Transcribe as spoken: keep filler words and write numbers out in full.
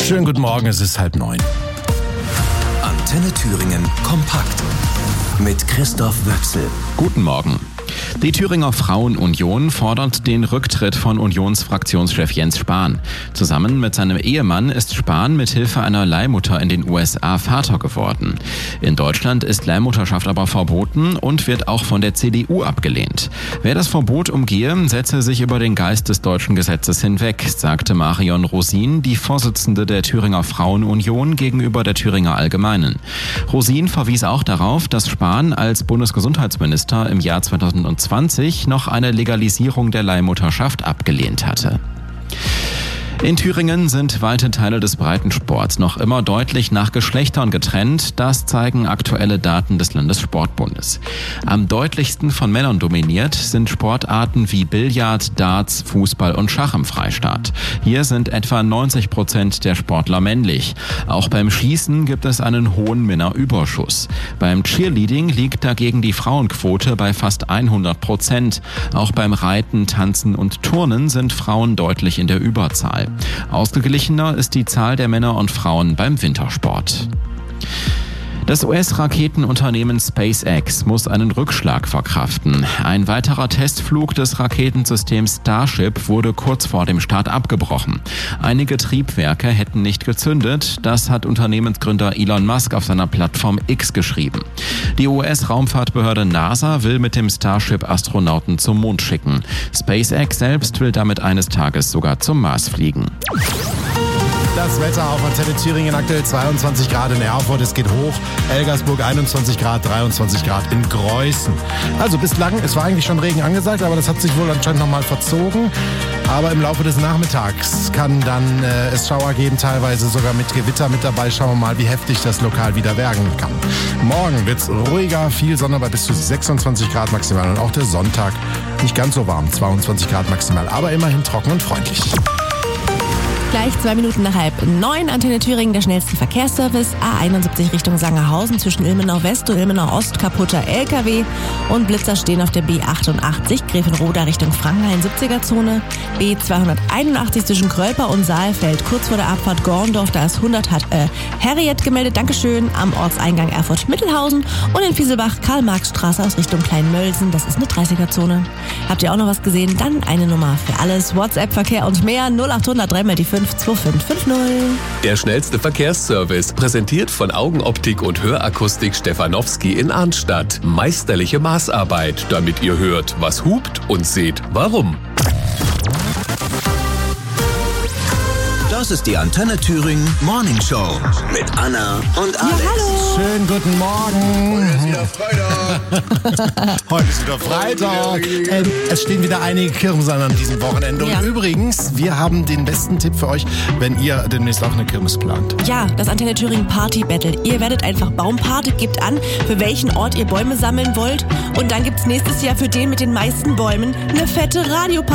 Schönen guten Morgen, es ist halb neun. Antenne Thüringen kompakt mit Christoph Wöchsel. Guten Morgen. Die Thüringer Frauenunion fordert den Rücktritt von Unionsfraktionschef Jens Spahn. Zusammen mit seinem Ehemann ist Spahn mit Hilfe einer Leihmutter in den U S A Vater geworden. In Deutschland ist Leihmutterschaft aber verboten und wird auch von der C D U abgelehnt. Wer das Verbot umgehe, setze sich über den Geist des deutschen Gesetzes hinweg, sagte Marion Rosin, die Vorsitzende der Thüringer Frauenunion, gegenüber der Thüringer Allgemeinen. Rosin verwies auch darauf, dass Spahn als Bundesgesundheitsminister im Jahr zweitausendzwanzig noch eine Legalisierung der Leihmutterschaft abgelehnt hatte. In Thüringen sind weite Teile des Breitensports noch immer deutlich nach Geschlechtern getrennt. Das zeigen aktuelle Daten des Landessportbundes. Am deutlichsten von Männern dominiert sind Sportarten wie Billard, Darts, Fußball und Schach im Freistaat. Hier sind etwa neunzig Prozent der Sportler männlich. Auch beim Schießen gibt es einen hohen Männerüberschuss. Beim Cheerleading liegt dagegen die Frauenquote bei fast hundert Prozent. Auch beim Reiten, Tanzen und Turnen sind Frauen deutlich in der Überzahl. Ausgeglichener ist die Zahl der Männer und Frauen beim Wintersport. Das U S-Raketenunternehmen SpaceX muss einen Rückschlag verkraften. Ein weiterer Testflug des Raketensystems Starship wurde kurz vor dem Start abgebrochen. Einige Triebwerke hätten nicht gezündet, das hat Unternehmensgründer Elon Musk auf seiner Plattform X geschrieben. Die U S-Raumfahrtbehörde NASA will mit dem Starship Astronauten zum Mond schicken. SpaceX selbst will damit eines Tages sogar zum Mars fliegen. Das Wetter auf Antenne Thüringen, aktuell zweiundzwanzig Grad in Erfurt, es geht hoch. Elgersburg einundzwanzig Grad, dreiundzwanzig Grad in Greußen. Also bislang, es war eigentlich schon Regen angesagt, aber das hat sich wohl anscheinend nochmal verzogen. Aber im Laufe des Nachmittags kann dann äh, es Schauer geben, teilweise sogar mit Gewitter mit dabei. Schauen wir mal, wie heftig das lokal wieder werden kann. Morgen wird es ruhiger, viel Sonne bei bis zu sechsundzwanzig Grad maximal. Und auch der Sonntag nicht ganz so warm, zweiundzwanzig Grad maximal, aber immerhin trocken und freundlich. Gleich zwei Minuten nach halb neun, Antenne Thüringen, der schnellste Verkehrsservice. A einundsiebzig Richtung Sangerhausen zwischen Ilmenau West und Ilmenau Ost, kaputter L K W. Und Blitzer stehen auf der B achtundachtzig, Gräfenroda Richtung Frankenhain, siebziger-Zone. B zweihunderteinundachtzig zwischen Krölper und Saalfeld, kurz vor der Abfahrt Gorndorf, da ist hundert, hat äh, Harriet gemeldet, Dankeschön, am Ortseingang Erfurt-Mittelhausen. Und in Fieselbach, Karl-Marx-Straße aus Richtung Kleinmölsen, das ist eine dreißiger-Zone. Habt ihr auch noch was gesehen? Dann eine Nummer für alles, WhatsApp-Verkehr und mehr, null achthundert drei mal die fünf zwei fünf fünf null. Der schnellste Verkehrsservice, präsentiert von Augenoptik und Hörakustik Stefanowski in Arnstadt. Meisterliche Maßarbeit, damit ihr hört, was hupt und seht, warum. Das ist die Antenne Thüringen Morning Show mit Anna und Alex. Ja, hallo. Schönen guten Morgen. Heute ist wieder Freitag. Heute ist wieder Freitag. Ähm, es stehen wieder einige Kirmes an an diesem Wochenende. Ja. Und übrigens, wir haben den besten Tipp für euch, wenn ihr demnächst auch eine Kirmes plant. Ja, das Antenne Thüringen Party Battle. Ihr werdet einfach Baumpate, gebt an, für welchen Ort ihr Bäume sammeln wollt. Und dann gibt's nächstes Jahr für den mit den meisten Bäumen eine fette Radioparty.